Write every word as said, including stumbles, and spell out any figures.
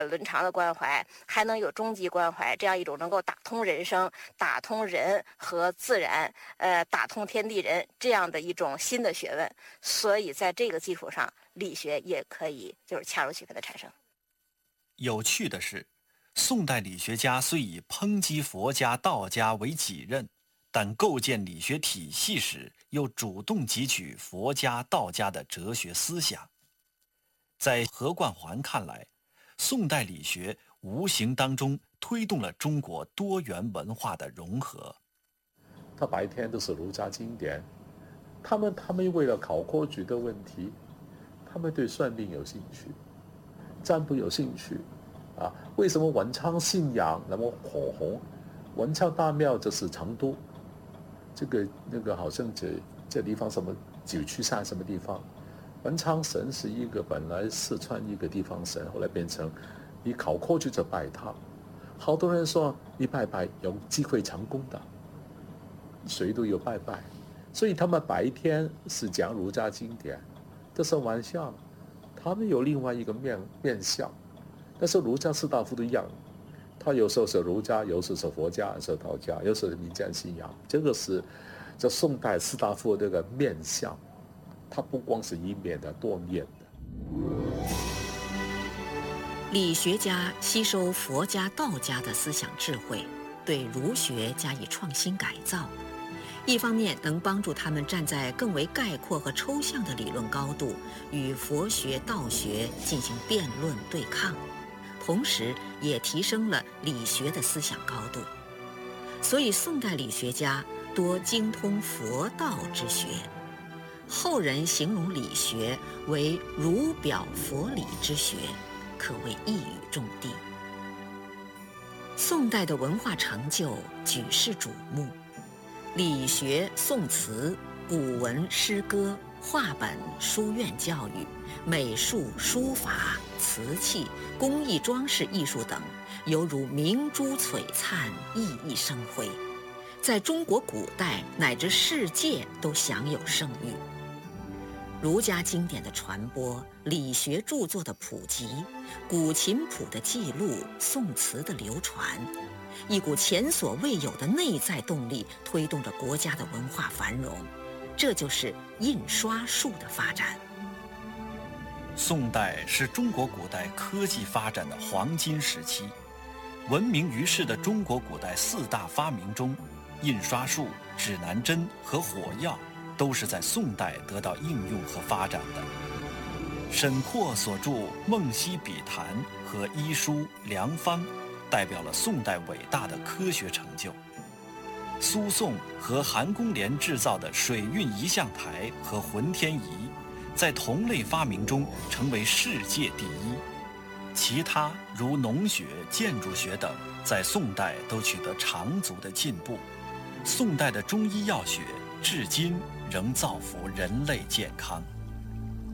伦常的关怀，还能有终极关怀，这样一种能够打通人生、打通人和自然，呃，打通天地人这样的一种新的学问。所以在这个基础上，理学也可以就是恰如其分的产生。 有趣的是，宋代理学家虽以抨击佛家、道家为己任，但构建理学体系时，又主动汲取佛家、道家的哲学思想。在何冠环看来，宋代理学无形当中推动了中国多元文化的融合。 他白天都是儒家经典，他们他们为了考科举的问题，他们对算命有兴趣，占卜有兴趣，啊，为什么文昌信仰那么火红？文昌大庙就是成都，这个那个好像这这地方什么九曲山什么地方，文昌神是一个本来四川一个地方神，后来变成你考科举就拜他，好多人说你拜拜有机会成功的，谁都有拜拜，所以他们白天是讲儒家经典，这是玩笑，他们有另外一个面面相，但是儒家士大夫都一样，他有时候是儒家，有时候是佛家，有时候道家，有时候是民间信仰，这个是这宋代士大夫这个面相，它不光是一面的，多面的。 理学家吸收佛家、道家的思想智慧，对儒学加以创新改造，一方面能帮助他们站在更为概括和抽象的理论高度，与佛学、道学进行辩论对抗，同时也提升了理学的思想高度。所以宋代理学家多精通佛道之学，后人形容理学为儒表佛理之学，可谓一语中的。宋代的文化成就举世瞩目，理学、宋词、古文、诗歌、话本、书院教育、美术、书法、瓷器、工艺装饰艺术等，犹如明珠璀璨，熠熠生辉，在中国古代乃至世界都享有盛誉。儒家经典的传播，理学著作的普及，古琴谱的记录，宋词的流传，一股前所未有的内在动力推动着国家的文化繁荣，这就是印刷术的发展。 宋代是中国古代科技发展的黄金时期，闻名于世的中国古代四大发明中，印刷术、指南针和火药都是在宋代得到应用和发展的。沈括所著《梦溪笔谈》和《医书·良方》代表了宋代伟大的科学成就。苏颂和韩公廉制造的水运仪象台和浑天仪，在同类发明中成为世界第一。其他如农学、建筑学等，在宋代都取得长足的进步。宋代的中医药学至今仍造福人类健康。